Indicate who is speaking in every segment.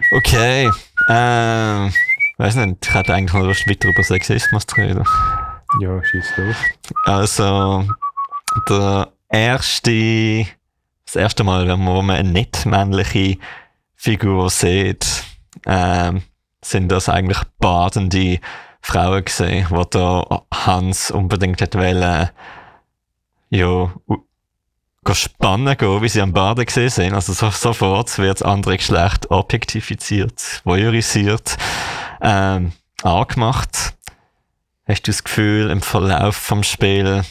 Speaker 1: Okay. Weiß nicht, ich hätte eigentlich noch Lust, weiter über Sexismus zu reden.
Speaker 2: Ja, schieß los.
Speaker 1: Also, das erste Mal, wo man eine nicht männliche Figur sieht, sind das eigentlich badende Frauen gesehen, wo da Hans unbedingt hätte wollen, spannen gehen, wie sie am Baden gesehen sind. Also sofort wird das andere Geschlecht objektifiziert, voyeurisiert, angemacht. Hast du das Gefühl, im Verlauf vom Spiel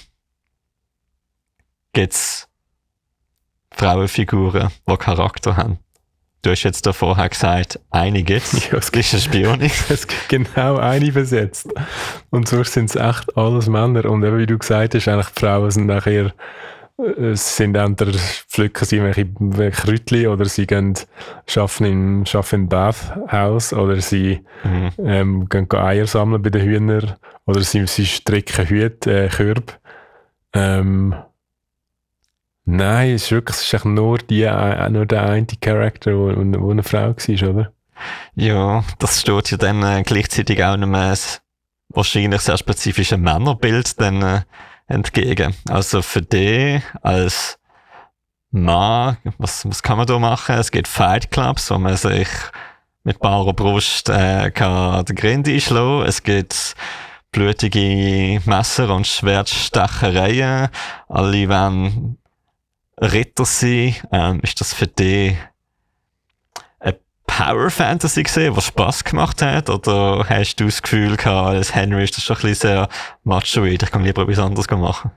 Speaker 1: gibt's Frauenfiguren, die Charakter haben? Du hast jetzt da vorher gesagt, eine gibt's.
Speaker 2: Ja, es gibt
Speaker 1: eine Spionin.
Speaker 2: Es gibt genau eine besetzt. Und sonst sind es echt alles Männer. Und eben, wie du gesagt hast, eigentlich die Frauen sind nachher, sind entweder pflücken sie irgendwelche Kräutchen oder sie arbeiten im Bathhaus oder sie gehen Eier sammeln bei den Hühnern oder sie stricken Körbe. Nein, es ist echt nur der eine Charakter, der eine Frau war, oder?
Speaker 1: Ja, das steht ja dann gleichzeitig auch einem wahrscheinlich sehr spezifischen Männerbild dann entgegen. Also für dich als Mann, was kann man da machen? Es gibt Fight Clubs, wo man sich mit barer Brust kann den Grind einschlagen. Es gibt blutige Messer- und Schwertstechereien. Alle wollen Ritter sein. Ist das für dich eine Power Fantasy gesehen, was Spass gemacht hat? Oder hast du das Gefühl gehabt, als Henry ist das schon ein bisschen sehr machoid, ich kann lieber etwas anderes machen?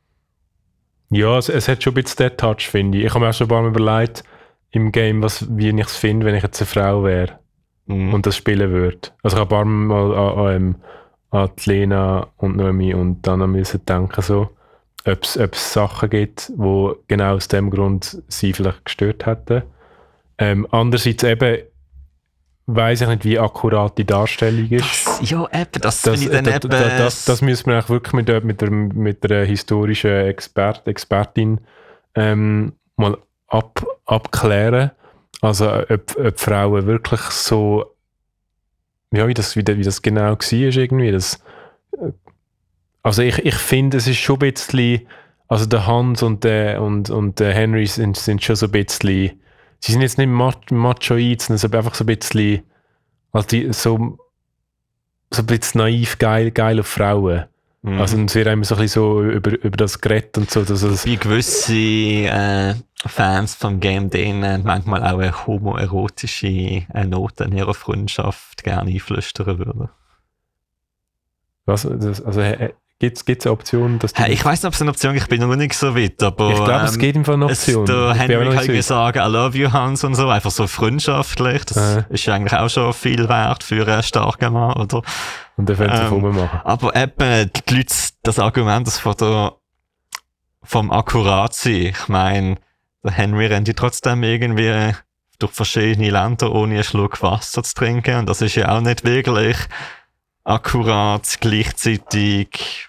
Speaker 2: Ja, es hat schon ein bisschen den Touch, finde ich. Ich habe mir auch schon ein paar Mal überlegt im Game, wie ich es finde, wenn ich jetzt eine Frau wäre und das spielen würde. Also ich habe ein paar Mal an die Lena und Noemi und dann müssen denken, so, ob es Sachen gibt, die genau aus dem Grund sie vielleicht gestört hätten. Andererseits eben weiss ich nicht, wie akkurat die Darstellung ist.
Speaker 1: Das finde ich dann eben...
Speaker 2: Das müssen wir auch wirklich mit der historischen Expertin mal abklären. Also ob Frauen wirklich so, ja, wie das genau war irgendwie. Also ich finde, es ist schon ein bisschen, also der Hans und der Henry sind schon so ein bisschen, sie sind jetzt nicht machoid, sondern einfach so ein bisschen, also so ein bisschen naiv, geil auf Frauen. Mhm. Also es wird immer so ein bisschen so über das Gerät und so.
Speaker 1: Wie gewisse Fans vom Game denen manchmal auch eine homoerotische Note in ihrer Freundschaft gerne einflüstern würden.
Speaker 2: Was? Gibt es eine Option, dass
Speaker 1: ich weiss nicht, ob es eine Option ist, ich bin noch nicht so weit, aber...
Speaker 2: Ich glaube, es geht im Fall eine Option.
Speaker 1: Da Henry kann ich sagen, I love you, Hans, und so, einfach so freundschaftlich. Das ist eigentlich auch schon viel wert für einen starken Mann, oder?
Speaker 2: Und der könnte es rummachen.
Speaker 1: Aber eben, die Leute, das Argument, das vom Akkurat sein, ich meine, der Henry rennt trotzdem irgendwie durch verschiedene Länder, ohne einen Schluck Wasser zu trinken, und das ist ja auch nicht wirklich akkurat. Gleichzeitig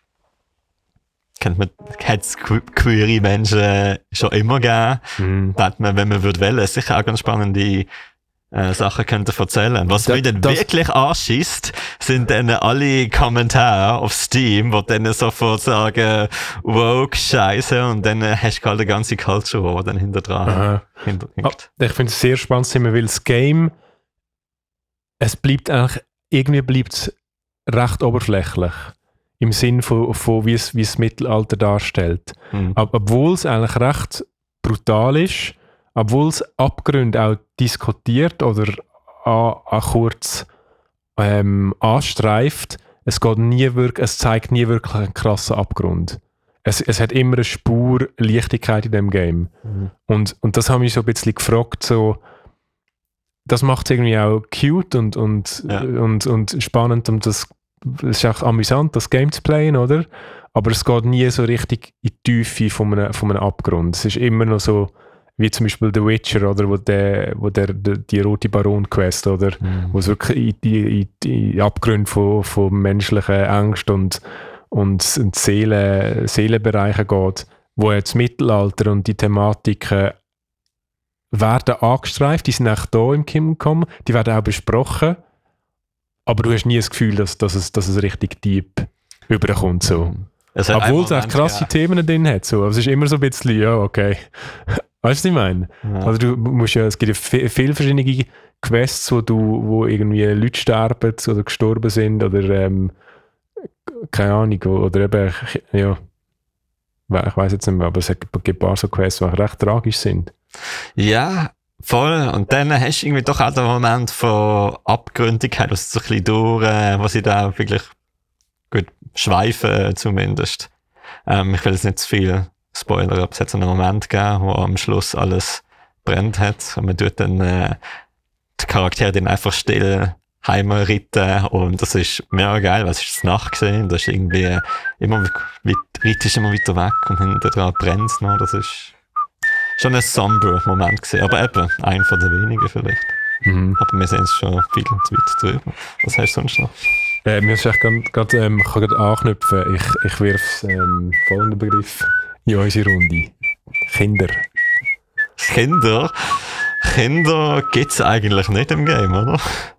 Speaker 1: hat es queere Menschen schon immer gegeben. Da hat man, wenn man würde, sicher auch ganz spannende Sachen könnte erzählen. Was mich dann wirklich anschießt, sind dann alle Kommentare auf Steam, wo dann sofort sagen, woke, Scheiße, und dann hast du halt eine ganze Culture, die dann hinter dran hinkt.
Speaker 2: Ich finde es sehr spannend, weil das Game, es bleibt eigentlich, irgendwie bleibt es recht oberflächlich. Im Sinn von wie es Mittelalter darstellt. Obwohl es eigentlich recht brutal ist, obwohl es Abgründe auch diskutiert oder kurz anstreift, es zeigt nie wirklich einen krassen Abgrund. Es hat immer eine Spur Leichtigkeit in dem Game. Und das habe ich so ein bisschen gefragt, so, das macht es irgendwie auch cute und spannend, und das ist auch amüsant, das Game zu playen, oder? Aber es geht nie so richtig in die Tiefe von einem Abgrund. Es ist immer noch so, wie zum Beispiel The Witcher, oder wo die rote Baron-Quest, oder? Wo es wirklich in die Abgründe von menschlichen Ängsten und Seelenbereichen geht, wo jetzt Mittelalter und die Thematiken werden angestreift, die sind auch da im Kingdom Come, die werden auch besprochen, aber du hast nie das Gefühl, dass es richtig deep überkommt. So. Obwohl es auch krasse Themen drin hat. So. Aber es ist immer so ein bisschen, ja, okay. Weißt du, was ich meine?
Speaker 1: Ja.
Speaker 2: Also du musst ja, es gibt ja viele verschiedene Quests, wo irgendwie Leute sterben oder gestorben sind oder keine Ahnung, oder eben, ja, ich weiß jetzt nicht mehr, aber es gibt ein paar so Quests, die recht tragisch sind.
Speaker 1: Ja, voll. Und dann hast du irgendwie doch auch den Moment von Abgründigkeit, was so ein bisschen durch, was ich da wirklich gut schweifen zumindest. Ich will jetzt nicht zu viel spoilern, aber es hat so einen Moment gegeben, wo am Schluss alles brennt hat und man tut dann die Charaktere dann einfach still heimreiten und das ist mega geil, weil es ist Nacht gesehen, das ist irgendwie immer reitest immer weiter weg und hinter dran brennt es noch, das ist schon ein somber Moment gesehen, aber eben ein von den wenigen vielleicht. Aber wir sehen es schon viel zu weit drüber. Was hast du sonst noch?
Speaker 2: Mir ist echt gerade anknüpfen. Ich wirf folgenden Begriff in unsere Runde. Kinder.
Speaker 1: Kinder gibt es eigentlich nicht im Game, oder?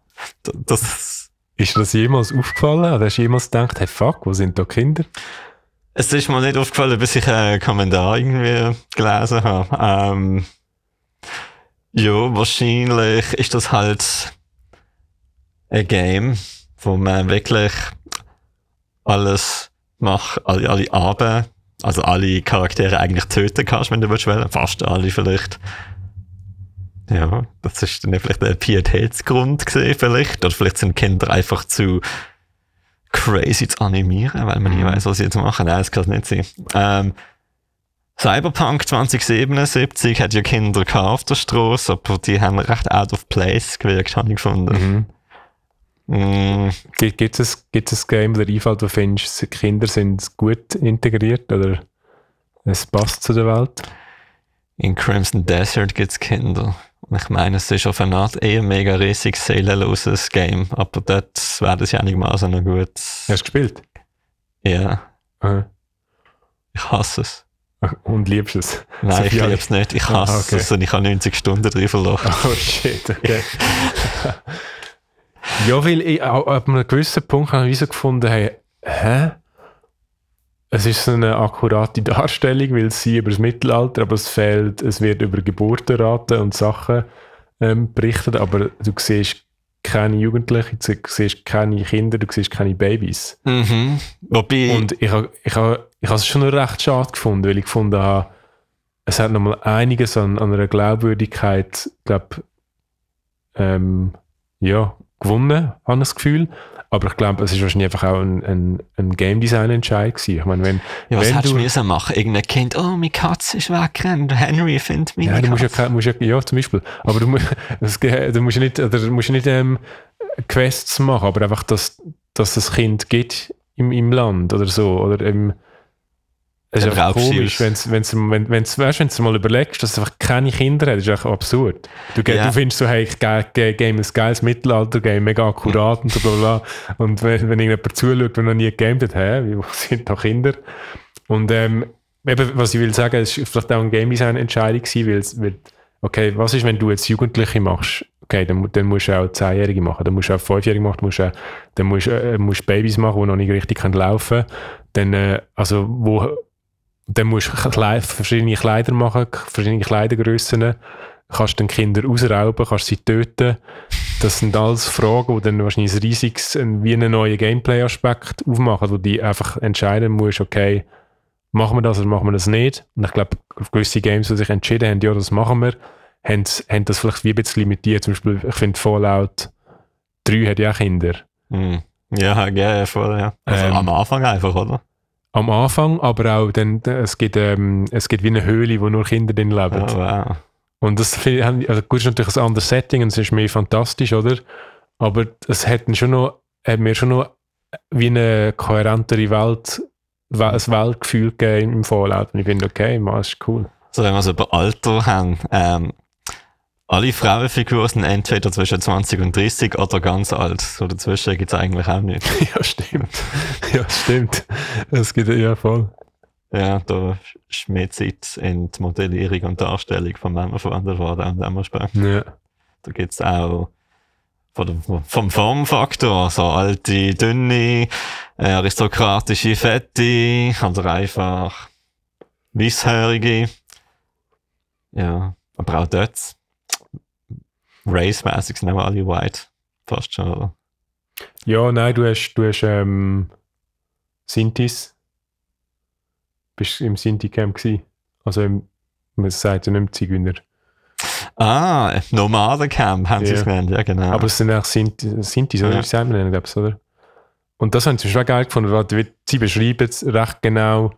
Speaker 2: Ist dir das jemals aufgefallen? Oder hast du jemals gedacht, hey fuck, wo sind da Kinder?
Speaker 1: Es ist mir nicht aufgefallen, bis ich einen Kommentar irgendwie gelesen habe. Ja, wahrscheinlich ist das halt ein Game, wo man wirklich alles macht, alle Abend, also alle Charaktere eigentlich töten kannst, wenn du willst. Fast alle vielleicht. Ja, das ist dann vielleicht ein Pietätsgrund gesehen vielleicht. Oder vielleicht sind Kinder einfach zu crazy zu animieren, weil man nie weiß, was sie jetzt machen. Nein, das kann nicht sein. Cyberpunk 2077 hat ja Kinder gehabt auf der Straße, aber die haben recht out of place gewirkt, habe ich gefunden.
Speaker 2: Gibt es ein Game, wo du einfällt, wo du findest, Kinder sind gut integriert oder es passt zu der Welt?
Speaker 1: In Crimson Desert gibt es Kinder. Ich meine, es ist auf eine Art ein mega riesiges, seelenloses Game, aber dort wäre das ja nicht mal so noch gut.
Speaker 2: Hast du gespielt?
Speaker 1: Ja.
Speaker 2: Aha.
Speaker 1: Ich hasse es.
Speaker 2: Und liebst es?
Speaker 1: Nein, ich liebe es nicht. Ich hasse es und ich habe 90 Stunden drin verloren.
Speaker 2: Oh shit, okay. Ja, weil ich ab einem gewissen Punkt habe ich so gefunden, hey, es ist so eine akkurate Darstellung, weil es über das Mittelalter, aber es wird über Geburtenraten und Sachen berichtet, aber du siehst keine Jugendlichen, du siehst keine Kinder, du siehst keine Babys.
Speaker 1: Wobei...
Speaker 2: Und ich habe es schon recht schade gefunden, weil ich gefunden habe, es hat nochmal einiges an einer Glaubwürdigkeit, gewonnen, habe ich das Gefühl. Aber ich glaube, es ist wahrscheinlich einfach auch ein Game Design Entscheid gewesen. Ich meine,
Speaker 1: was hättest du müssen machen? Irgendein Kind, oh, meine Katze ist weggerannt, Henry findet meine Katze.
Speaker 2: Du musst ja, zum Beispiel. Aber du musst ja nicht Quests machen, aber einfach, dass es Kind gibt im Land oder so. Oder es ist einfach komisch, wenn du mal überlegst, dass es einfach keine Kinder hat, das ist einfach absurd. Du findest so, hey, ich game ein geiles Mittelalter-Game, mega akkurat und so bla bla. Und wenn irgendjemand zuschaut, der noch nie gegamed hat, wo sind da Kinder? Und eben, was ich will sagen, es war vielleicht auch ein Game Design-Entscheidung gewesen, weil okay, was ist, wenn du jetzt Jugendliche machst? Okay, dann musst du auch 10-Jährige machen, dann musst du auch 5-Jährige machen, dann musst du Babys machen, die noch nicht richtig laufen können. Dann musst du verschiedene Kleider machen, verschiedene Kleidergrössen. Kannst dann Kinder ausrauben, kannst sie töten. Das sind alles Fragen, die dann wahrscheinlich ein riesiges, wie einen neuen Gameplay-Aspekt aufmachen, wo du einfach entscheiden musst, okay, machen wir das oder machen wir das nicht? Und ich glaube, gewisse Games, die sich entschieden haben, ja, das machen wir, haben das vielleicht wie ein bisschen limitiert. Zum Beispiel, ich finde Fallout 3 hat ja auch Kinder.
Speaker 1: Ja, voll, ja. Also am Anfang einfach, oder?
Speaker 2: Am Anfang, aber auch dann, es gibt wie eine Höhle, wo nur Kinder drin leben.
Speaker 1: Oh, wow.
Speaker 2: Und das finde ich, also gut, ist natürlich ein anderes Setting und es ist mehr fantastisch, oder? Aber es hat mir schon noch wie eine kohärentere Welt, ein Weltgefühl gegeben im Fallout. Und ich finde, okay, das ist cool.
Speaker 1: Also wenn wir es über Alter haben, alle Frauenfiguren sind entweder zwischen 20 und 30 oder ganz alt. So dazwischen gibt es eigentlich auch nicht.
Speaker 2: Ja, stimmt. Es gibt ja voll.
Speaker 1: Ja, da ist mehr Zeit in die Modellierung und Darstellung von Männern verwendet worden an dem Aspekt.
Speaker 2: Ja.
Speaker 1: Da gibt es auch vom Formfaktor, so alte, dünne, aristokratische Fette oder einfach weisshörige. Ja, aber auch dort race-mäßig sind auch alle white. Fast schon, oder?
Speaker 2: Ja, nein, du hast Sintis. Bist du im Sinti-Camp gewesen? Also man sagt ja nicht mehr Zigeuner.
Speaker 1: Nomadencamp haben sie es genannt, ja genau.
Speaker 2: Aber es sind auch Sintis, oder? Das sagen wir nicht, glaube ich, oder? Und das haben sie schon geil gefunden, weil sie beschreiben es recht genau,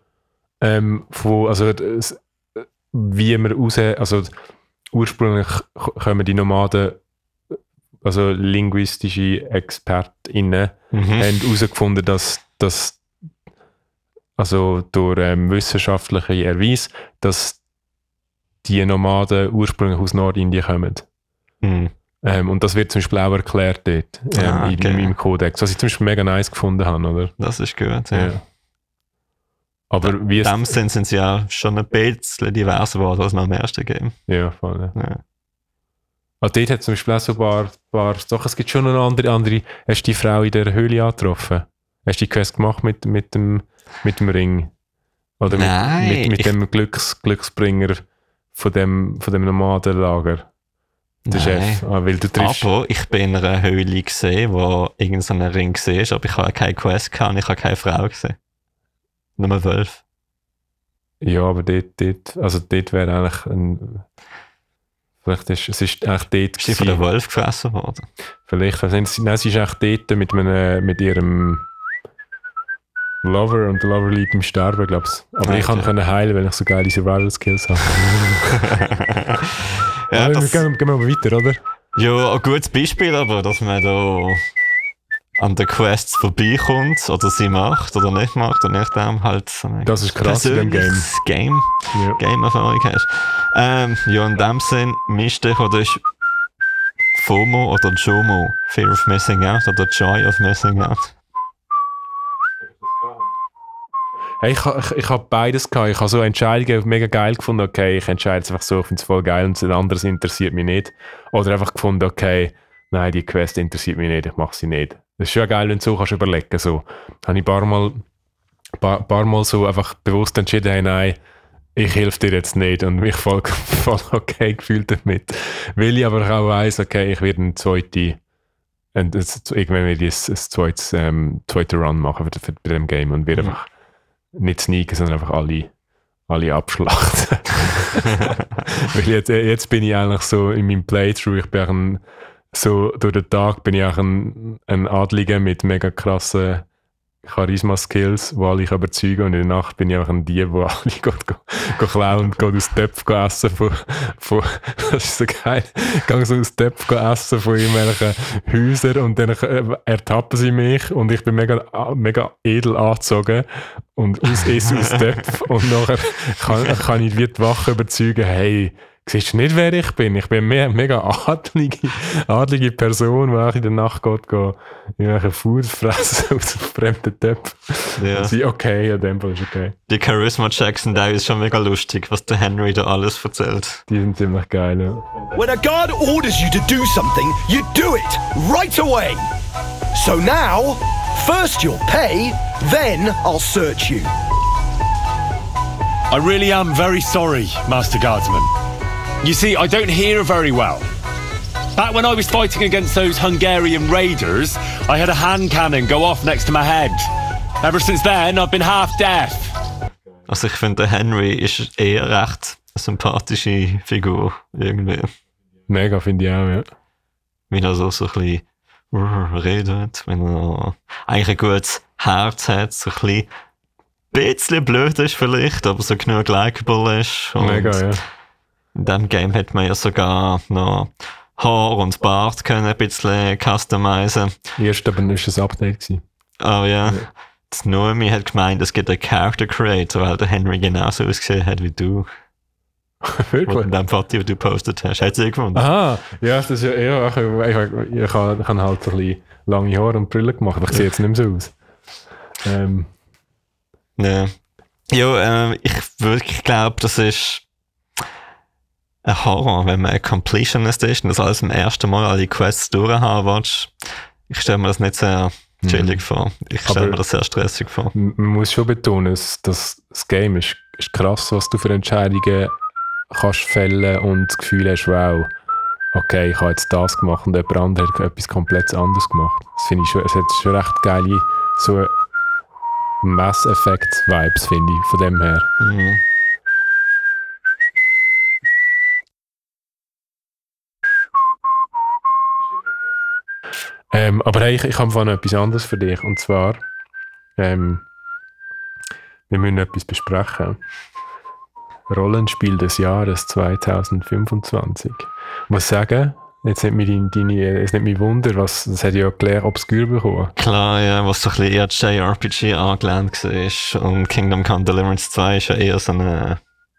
Speaker 2: wie man raus, also ursprünglich kommen die Nomaden, also linguistische ExpertInnen, haben herausgefunden, dass also durch wissenschaftliche Erweise, dass die Nomaden ursprünglich aus Nordindien kommen. Und das wird zum Beispiel auch erklärt dort, im Kodex, was ich zum Beispiel mega nice gefunden habe, oder?
Speaker 1: Das ist gut, ja.
Speaker 2: Aber wie
Speaker 1: in dem Sinn sind sie ja schon ein bisschen diverser geworden als noch im ersten Game.
Speaker 2: Ja, voll. Ja. Also dort hat es zum Beispiel auch so ein paar doch, es gibt schon eine andere. Hast du die Frau in der Höhle angetroffen? Hast du die Quest gemacht mit dem Ring? Oder mit dem Glücksbringer von dem Nomadenlager? Der Chef. Weil du triffst.
Speaker 1: Aber ich bin in einer Höhle gesehen, wo irgend so ein Ring war, aber ich habe keine Quest gehabt und ich habe keine Frau gesehen. Nummer 12. Ja,
Speaker 2: aber dort wäre eigentlich ein... Vielleicht es ist eigentlich dort...
Speaker 1: Ist sie von der Wolf gefressen worden?
Speaker 2: Vielleicht. Nein, sie ist eigentlich dort mit ihrem Lover und der Lover liegt im Sterben, glaube ich. Aber ich kann heilen, weil ich so geile Survival-Skills habe. Ja, gehen wir mal weiter, oder?
Speaker 1: Ja, ein gutes Beispiel, aber dass man da an den Quests vorbeikommt oder sie macht oder nicht macht und nicht halt
Speaker 2: das ist krass in dem
Speaker 1: Game-Erfahrung hast. Ja, in dem Sinn, mein Stichwort ist FOMO oder JOMO, Fear of Missing Out oder Joy of Missing Out.
Speaker 2: Hey, ich habe beides gehabt. Ich habe so Entscheidungen mega geil gefunden. Okay, ich entscheide es einfach so, ich finde es voll geil und das andere interessiert mich nicht. Oder einfach gefunden, okay, nein, die Quest interessiert mich nicht, ich mache sie nicht. Das ist schon geil, wenn du so kannst überlegen. So habe ich ein paar Mal so einfach bewusst entschieden, hey, nein, ich helfe dir jetzt nicht und mich voll okay gefühlt damit. Weil ich aber auch weiss, okay, ich werde irgendwann werde ich ein zweiten Run machen für dem Game und werde einfach nicht sneaken, sondern einfach alle abschlachten. Weil jetzt bin ich eigentlich so in meinem Playthrough, ich bin so durch den Tag bin ich auch ein Adliger mit mega krassen Charisma-Skills, die alle überzeugen, und in der Nacht bin ich auch ein Dieb, der alle klauen und aus Töpfen essen das ist so geil. Ich gehe so aus Töpfen essen von irgendwelchen Häusern und dann ertappen sie mich und ich bin mega edel angezogen und esse aus Töpfen und nachher kann ich wie die Wache überzeugen, hey, siehst du nicht, wer ich bin? Ich bin eine mega adlige Person, die auch in der Nacht geht irgendwelche Food fressen aus fremden Töpfen.
Speaker 1: Ja.
Speaker 2: Sie okay, in dem Fall ist okay.
Speaker 1: Die Charisma-Checks sind auch schon mega lustig, was der Henry da alles erzählt.
Speaker 2: Die sind ziemlich geil, ja.
Speaker 3: When a guard orders you to do something, you do it right away. So now, first you'll pay, then I'll search you.
Speaker 4: I really am very sorry, Master Guardsman. You see, I don't hear very well. Back when I was fighting against those Hungarian raiders, I had a hand cannon go off next to my head. Ever since then, I've been half deaf.
Speaker 1: Also ich finde, der Henry ist eher recht eine sympathische Figur, irgendwie.
Speaker 2: Mega, finde ich auch, ja.
Speaker 1: Wenn er so ein bisschen redet, wenn er eigentlich ein gutes Herz hat, so ein bisschen blöd ist vielleicht, aber so genug likeable ist. Und
Speaker 2: mega, ja.
Speaker 1: In diesem Game hätte man ja sogar noch Haar und Bart können ein bisschen customizen.
Speaker 2: Erst aber war es ein Update gewesen.
Speaker 1: Oh ja. Die Noemi hat gemeint, es gibt einen Character Creator, weil der Henry genauso ausgesehen hat wie du.
Speaker 2: Wirklich?
Speaker 1: In dem Foto, das du gepostet hast. Hat sie gefunden?
Speaker 2: Aha, ja, das ist ja ich habe halt ein bisschen lange Haare und Brille gemacht, aber ich sehe jetzt nicht mehr so aus.
Speaker 1: Ja. Ja, ich wirklich glaube, das ist ein Horror, wenn man ein Completionist ist und das alles zum ersten Mal alle Quests durchhaben willst. Ich stelle mir das nicht sehr chillig vor. Ich stelle mir das sehr stressig vor.
Speaker 2: Man muss schon betonen, das Game ist krass, was du für Entscheidungen kannst fällen und das Gefühl hast, wow, okay, ich habe jetzt das gemacht und jemand anderes hat etwas komplett anderes gemacht. Das finde ich schon, es hat schon recht geile so Mass Effect Vibes, finde ich, von dem her.
Speaker 1: Mhm.
Speaker 2: Aber hey, ich habe noch etwas anderes für dich. Und zwar, wir müssen etwas besprechen. Rollenspiel des Jahres 2025. Ich muss sagen, jetzt nicht mich Wunder, das hat ja Claire Obscur bekommen.
Speaker 1: Klar, ja, was so ein bisschen eher JRPG angelehnt war. Und Kingdom Come Deliverance 2 ist ja eher so eine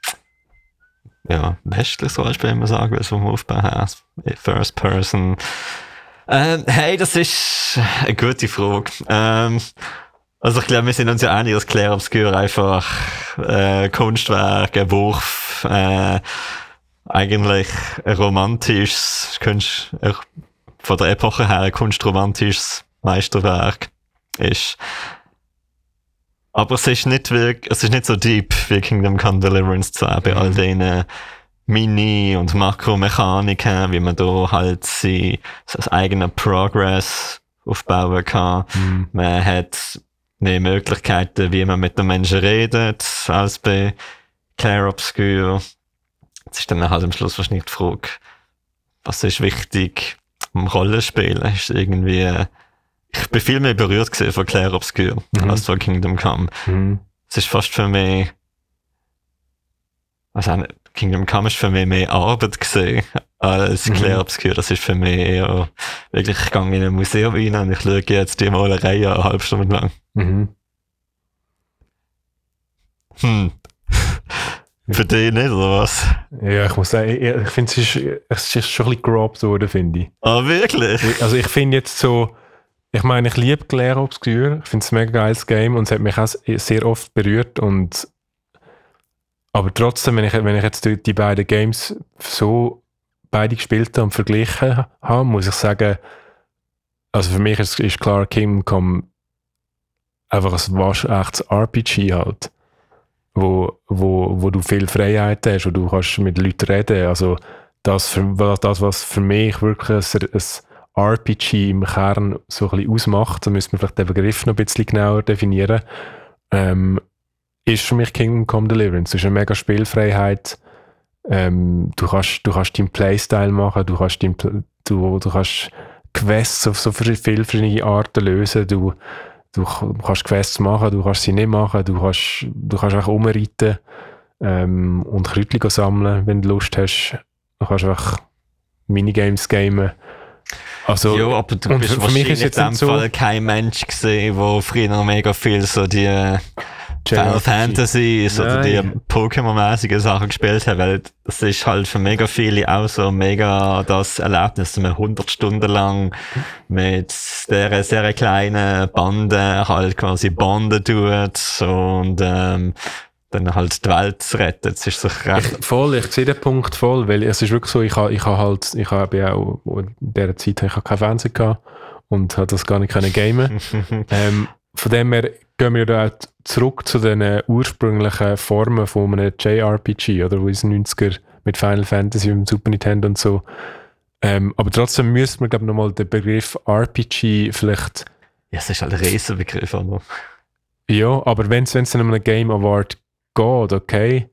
Speaker 1: westliches Rollenspiel, wenn man sagen will, vom Aufbau her. First Person. Hey, das ist eine gute Frage. Also ich glaube, wir sind uns ja einig, dass Claire Obscur einfach Kunstwerk, ein Wurf, eigentlich ein romantisches, von der Epoche her ein kunstromantisches Meisterwerk ist. Aber es ist nicht so deep wie Kingdom Come Deliverance 2 bei all den Mini- und Makromechaniken, wie man da halt sein eigenes Progress aufbauen kann. Man hat mehr Möglichkeiten, wie man mit den Menschen redet, als bei Claire Obscur. Jetzt ist dann halt am Schluss wahrscheinlich die Frage, was ist wichtig am Rollenspielen? Ist irgendwie, ich bin viel mehr berührt gewesen von Claire Obscur als von Kingdom Come. Es ist fast für mich, Kingdom Come ist für mich mehr Arbeit gesehen als Claire Obscur. Das ist für mich eher wirklich, ich gehe in ein Museum rein und ich schaue jetzt die Malerei eine halbe Stunde lang. Für dich nicht, oder was?
Speaker 2: Ja, ich muss sagen, ich finde, es ist schon ein bisschen grob worden, finde ich.
Speaker 1: Ah, wirklich?
Speaker 2: Also ich finde jetzt so, ich meine, ich liebe Claire Obscur, ich finde es ein mega geiles Game und es hat mich auch sehr oft berührt aber trotzdem, wenn ich jetzt die beiden Games so beide gespielt habe und verglichen habe, muss ich sagen, also für mich ist klar Kingdom Come einfach ein waschechtes RPG halt, wo du viel Freiheit hast, wo du kannst mit Leuten reden, also das was für mich wirklich ein RPG im Kern so ein bisschen ausmacht, da müssen wir vielleicht den Begriff noch ein bisschen genauer definieren, ist für mich Kingdom Come Deliverance. Du hast eine mega Spielfreiheit. Du kannst deinen Playstyle machen, du kannst Quests auf so viele verschiedene Arten lösen. Du kannst Quests machen, du kannst sie nicht machen, du kannst auch umreiten und Kräutchen sammeln, wenn du Lust hast. Du kannst einfach Minigames gamen. Also,
Speaker 1: ja, aber du bist wahrscheinlich in dem Fall kein Mensch gesehen, der früher noch mega viel so die Final Fantasy oder die Pokémon-mäßigen Sachen gespielt hat, weil das ist halt für mega viele auch so mega das Erlebnis, dass man 100 Stunden lang mit der sehr kleinen Bande halt quasi bonden tut und dann halt die Welt rettet. Das ist so recht.
Speaker 2: Ich sehe den Punkt voll, weil es ist wirklich so, ich habe ja auch in dieser Zeit ich kein Fernsehen gehabt und habe das gar nicht gamen. Von dem her gehen wir da auch zurück zu den ursprünglichen Formen von einem JRPG, oder, wo es 90er mit Final Fantasy und Super Nintendo und so. Aber trotzdem müsste man, glaube ich, nochmal den Begriff RPG vielleicht...
Speaker 1: Ja, es ist halt ein Riesenbegriff, oder?
Speaker 2: Ja, aber wenn es dann um einen Game Award geht, okay.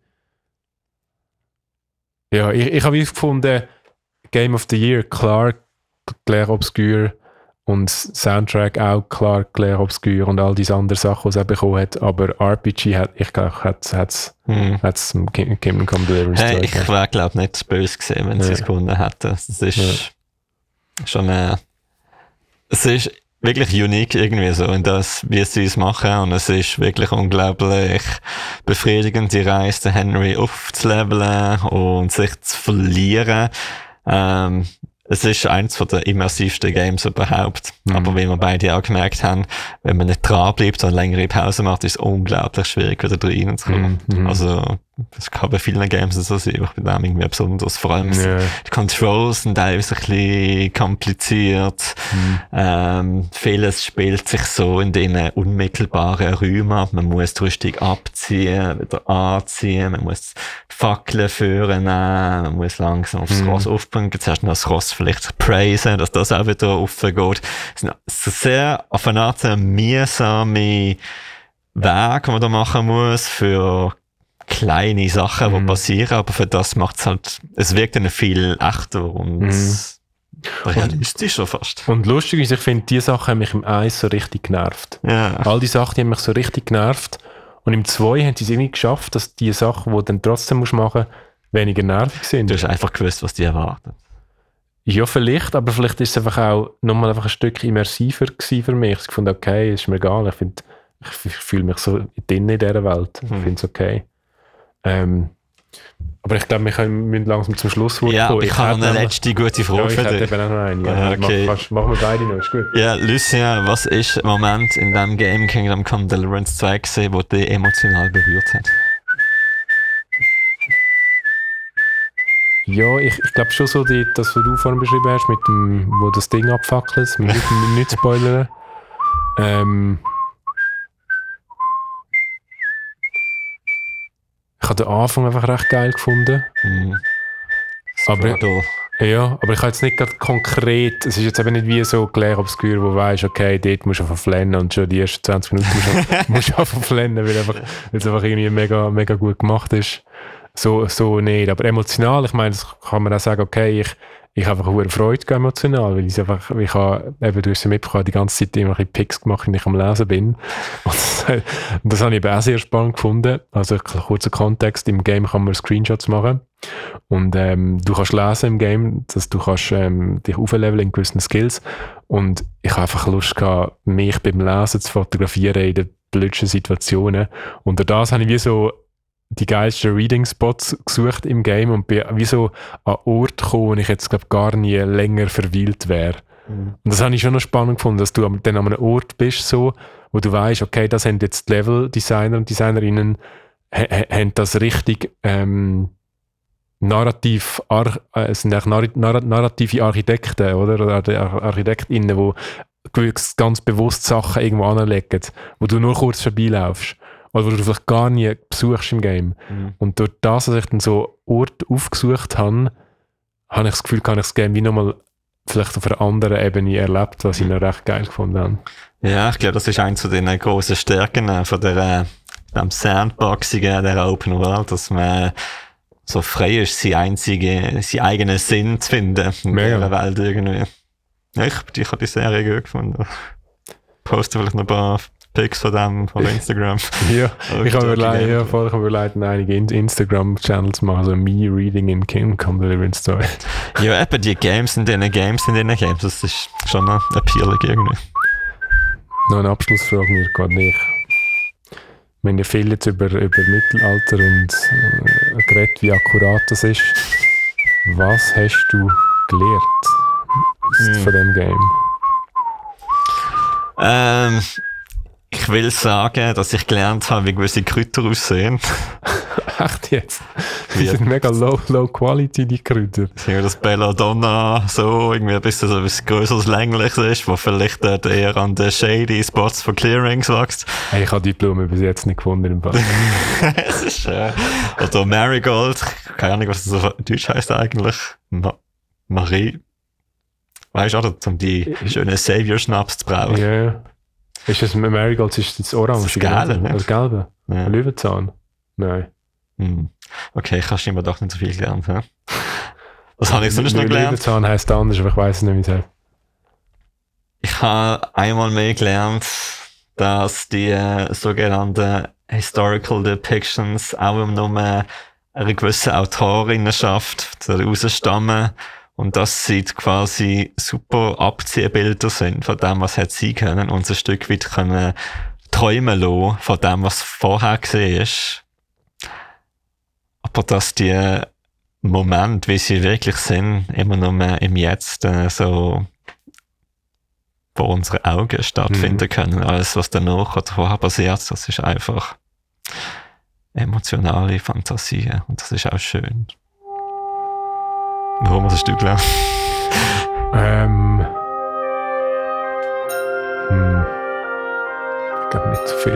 Speaker 2: Ja, ich habe gefunden, Game of the Year, klar, Claire Obscur und Soundtrack auch klar, Claire Obscur und all diese anderen Sachen, die es auch bekommen hat, aber RPG hat es Kingdom Come Deliverance.
Speaker 1: Hey, ich wäre, glaube ich, nicht böse gewesen, wenn sie es gewonnen hätten. Das ist schon es ist wirklich unique irgendwie so, in das, wie sie es machen, und es ist wirklich unglaublich befriedigend, die Reise den Henry aufzuleveln und sich zu verlieren. Es ist eins der immersivsten Games überhaupt. Aber wie wir beide auch gemerkt haben, wenn man nicht dran bleibt und längere Pause macht, ist es unglaublich schwierig, wieder reinzukommen. Also, das kann bei vielen Games so sein, aber bei dem irgendwie besonders. Vor allem die Controls sind teilweise ein bisschen kompliziert. Vieles spielt sich so in den unmittelbaren Räumen ab. Man muss die Rüstung abziehen, wieder anziehen, man muss die Fackeln führen, man muss langsam aufs Ross aufbringen, zuerst noch das Ross vielleicht praisen, dass das auch wieder aufgeht. Es sind so sehr auf eine Art mühsame Weg, den man da machen muss für kleine Sachen, die passieren, aber für das macht es halt, es wirkt dann viel echter und realistischer fast.
Speaker 2: Und lustig ist, ich finde, die Sachen haben mich im 1 so richtig genervt.
Speaker 1: Ja.
Speaker 2: All die Sachen, die haben mich so richtig genervt. Und im 2 haben sie es irgendwie geschafft, dass die Sachen, die du dann trotzdem machen musst, weniger nervig sind.
Speaker 1: Du hast einfach gewusst, was die erwarten.
Speaker 2: Ja, vielleicht, aber vielleicht ist es einfach auch nochmal einfach ein Stück immersiver gewesen für mich. Ich fand, okay, ist mir egal. Ich fühle mich so drin in dieser Welt. Ich finde es okay. Aber ich glaube, wir müssen langsam zum Schlusswort
Speaker 1: kommen.
Speaker 2: Aber
Speaker 1: ich habe noch eine letzte gute Frage für dich.
Speaker 2: Ich hätte eben auch noch eine. Ja,
Speaker 1: okay.
Speaker 2: Machen wir beide noch, ist gut.
Speaker 1: Ja, Lucien, was ist der Moment in diesem Game Kingdom Come Deliverance 2 gewesen, der dich emotional berührt hat?
Speaker 2: Ja, ich glaube schon so, das, was du vorhin beschrieben hast, mit dem, wo das Ding abfackelt, mit nicht spoilern. Ich habe den Anfang einfach recht geil gefunden. Aber ich habe jetzt nicht gerade konkret, es ist jetzt eben nicht wie so Claire Obscure, wo du weißt, okay, dort musst du einfach flennen und schon die ersten 20 Minuten musst du einfach flennen, weil es einfach irgendwie mega, mega gut gemacht ist. So nicht. Aber emotional, ich meine, das kann man auch sagen, okay, ich habe einfach eine Freude emotional, weil ich habe, eben, du hast ja mitbekommen, die ganze Zeit immer ein bisschen Picks gemacht, wenn ich am Lesen bin. Und das habe ich eben auch sehr spannend gefunden. Also, kurzer Kontext, im Game kann man Screenshots machen. Und du kannst lesen im Game, dass du kannst dich aufleveln in gewissen Skills. Und ich habe einfach Lust gehabt, mich beim Lesen zu fotografieren in den blödsten Situationen. Und durch das habe ich wie so die geilsten Reading-Spots gesucht im Game und bin wie so an Ort gekommen, wo ich jetzt glaube gar nie länger verweilt wäre. Und das habe ich schon noch spannend gefunden, dass du dann an einem Ort bist, so, wo du weißt, okay, das haben jetzt Level-Designer und Designerinnen haben das richtig narrative Architekten oder ArchitektInnen, die ganz bewusst Sachen irgendwo anlegen, wo du nur kurz vorbeilaufst. Oder wo du vielleicht gar nie besuchst im Game. Und durch das, dass ich dann so Orte aufgesucht habe, habe ich das Gefühl, kann ich das Game wie nochmal vielleicht auf einer anderen Ebene erlebt, was ich noch recht geil gefunden habe.
Speaker 1: Ja, ich glaube, das ist eins von den grossen Stärken von dem Sandboxing, der Open World, dass man so frei ist, seinen eigenen Sinn zu finden in der Welt irgendwie. Ja, ich habe die Serie gut gefunden. Poste vielleicht noch ein paar Pics von dem auf Instagram. Ja,
Speaker 2: ich habe überlegt, einige Instagram-Channels zu machen, so Me Reading in Kingdom Come Deliverance 2.
Speaker 1: Ja, eben die Games in diesen Games, das ist schon appealing irgendwie.
Speaker 2: Noch eine Abschlussfrage, mir geht nicht. Wir haben ja viel jetzt über Mittelalter und geredet, wie akkurat das ist. Was hast du gelernt von dem Game?
Speaker 1: Ich will sagen, dass ich gelernt habe, wie gewisse Kräuter aussehen.
Speaker 2: Echt jetzt? Die sind mega low quality, die Kräuter.
Speaker 1: Das Belladonna so irgendwie ein bisschen so etwas grösseres, längliches ist, wo vielleicht eher an den shady Spots von Clearings wächst.
Speaker 2: Hey, ich habe die Blume bis jetzt nicht gefunden im Bad.
Speaker 1: Es ist oder Marigold, keine Ahnung, was das auf Deutsch heisst eigentlich. Marie. Weißt du, oder? Um die schönen Savior-Schnaps zu brauen.
Speaker 2: Ja, yeah. Ist das Marigold, ist das orange?
Speaker 1: Das Gelbe, ne?
Speaker 2: Das Gelbe? Ja. Löwenzahn? Nein.
Speaker 1: Okay, ich habe scheinbar doch nicht so viel gelernt. He? Was habe ich sonst noch gelernt?
Speaker 2: Löwenzahn heisst anders, aber ich weiss es nicht, wie es heißt.
Speaker 1: Ich habe einmal mehr gelernt, dass die sogenannten Historical Depictions auch nur einer gewissen Autorinnenschaft rausstammen. Und dass sie quasi super Abziehbilder sind von dem, was hätte sein können, und ein Stück weit können träumen lassen von dem, was vorher war. Aber dass die Momente, wie sie wirklich sind, immer nur mehr im Jetzt so vor unseren Augen stattfinden können. Alles, was danach oder vorher passiert, das ist einfach emotionale Fantasie und das ist auch schön. Warum hast du gelernt?
Speaker 2: Ich glaube nicht so viel.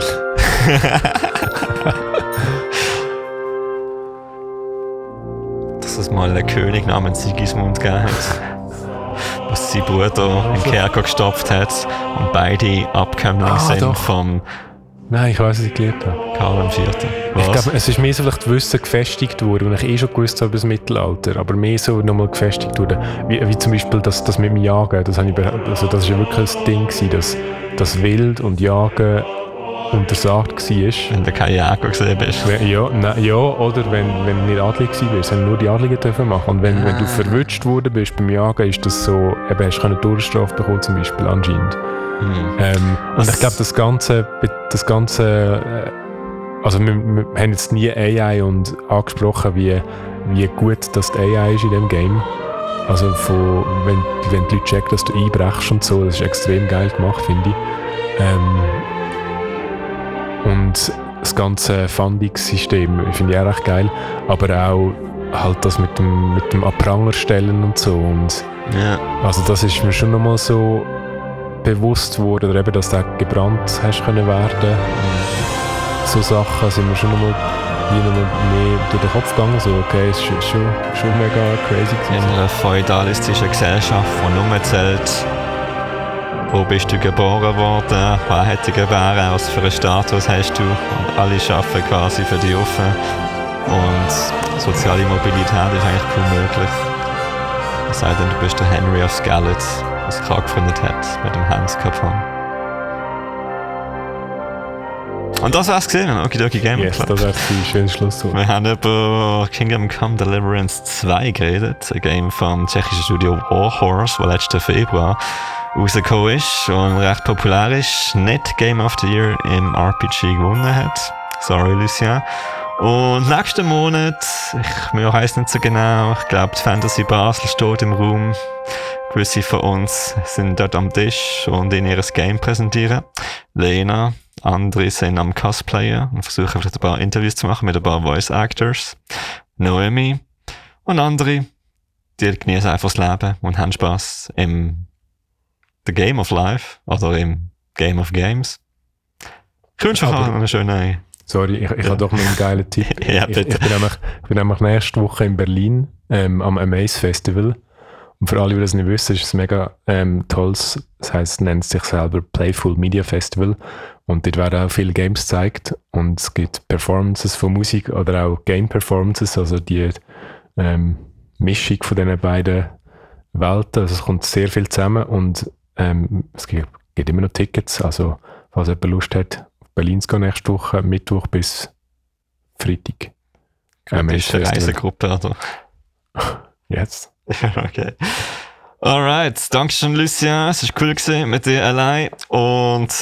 Speaker 1: Dass es mal einen König namens Sigismund gegeben hat, was sein Bruder im Kerker gestopft hat und beide Abkömmlinge sind
Speaker 2: doch.
Speaker 1: vom
Speaker 2: Nein, ich weiß, was ich gelernt habe.
Speaker 1: Karl IV.
Speaker 2: Ich glaube, es ist mehr so vielleicht Wissen gefestigt worden, und ich schon gewusst habe, das Mittelalter, aber mehr so nochmal gefestigt wurde. Wie zum Beispiel das mit dem Jagen, das ist ja wirklich ein Ding gewesen, dass Wild und Jagen untersagt war.
Speaker 1: Wenn du kein Jäger gesehen bist.
Speaker 2: Ja, oder wenn du nicht adlig warst, wenn nur die Adligen dürfen machen. Und wenn du verwünscht worden bist beim Jagen, ist das so, eben, hast du eine Todesstrafe bekommen, zum Beispiel, anscheinend. Und ich glaube, das Ganze, also wir haben jetzt nie AI und angesprochen, wie gut das die AI ist in dem Game. Also wenn die Leute checken, dass du einbrechst und so, das ist extrem geil gemacht, finde ich. Und das ganze Funding-System finde ich auch recht geil, aber auch halt das mit dem Abranger stellen und so. Und
Speaker 1: Ja.
Speaker 2: also das ist mir schon nochmal so bewusst worden, oder eben, dass du auch gebrannt hast können werden. So Sachen sind mir schon nochmal mehr durch den Kopf gegangen. So, okay, es ist schon mega crazy
Speaker 1: In
Speaker 2: gewesen.
Speaker 1: einer feudalistischen Gesellschaft, die nur zählt, wo bist du geboren worden, was hat dich gebären, was für einen Status hast du, und alle arbeiten quasi für dich offen. Und soziale Mobilität ist eigentlich kaum möglich. Es sei denn, du bist der Henry of Skalitz, was gerade gefunden hat mit dem Hans Capone. Und das war's gesehen, Okidoki Game
Speaker 2: Yes,
Speaker 1: Club.
Speaker 2: das wäre ein schönes Schlusswort.
Speaker 1: Wir haben über Kingdom Come Deliverance 2 geredet, ein Game vom tschechischen Studio Warhorse, das letzten Februar rausgekommen ist und recht populär ist, nicht Game of the Year im RPG gewonnen hat. Sorry, Lucien. Und nächsten Monat, ich weiss nicht so genau, ich glaube, die Fantasy Basel steht im Raum. Gewisse von uns sind dort am Tisch und in ihr Game präsentieren. Lena, andere sind am Cosplayer und versuchen vielleicht ein paar Interviews zu machen mit ein paar Voice Actors. Noemi und andere, die genießen einfach das Leben und haben Spass im The Game of Life oder im Game of Games. Ich wünsche euch einen schönen...
Speaker 2: Sorry, ich habe doch noch einen geilen Tipp.
Speaker 1: Ja,
Speaker 2: ich
Speaker 1: bitte.
Speaker 2: bin nämlich nächste Woche in Berlin am Amaze Festival. Und für alle, die das nicht wissen, ist es mega tolles, das heisst, es nennt sich selber Playful Media Festival. Und dort werden auch viele Games gezeigt. Und es gibt Performances von Musik oder auch Game-Performances, also die Mischung von diesen beiden Welten. Also es kommt sehr viel zusammen und es gibt immer noch Tickets. Also, falls jemand Lust hat, Berlin zu gehen nächste Woche, Mittwoch bis Freitag.
Speaker 1: Das ist eine Reisegruppe, oder?
Speaker 2: Yes.
Speaker 1: Okay. Alright, danke schön, Lucien. Es war cool gewesen mit dir allein. Und